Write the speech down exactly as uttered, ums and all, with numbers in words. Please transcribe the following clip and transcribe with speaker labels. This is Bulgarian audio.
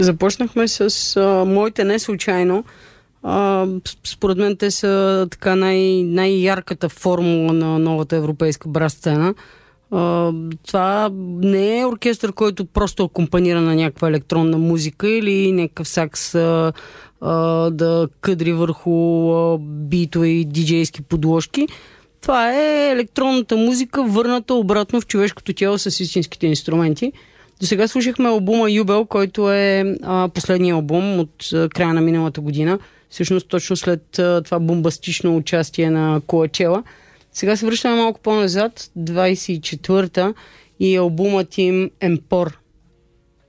Speaker 1: Започнахме с а, моите не случайно. А, според мен те са така най- най-ярката формула на новата европейска брас сцена. А, това не е оркестър, който просто акомпанира на някаква електронна музика или някакъв сакс а, а, да къдри върху а, битове и диджейски подложки. Това е електронната музика, върната обратно в човешкото тяло с истинските инструменти. До сега слушахме албума Юбел, който е а, последния албум от а, края на миналата година. Всъщност точно след а, това бомбастично участие на Коачела. Сега се връщаме малко по-назад, двайсет и четвърта и албумът им Емпор.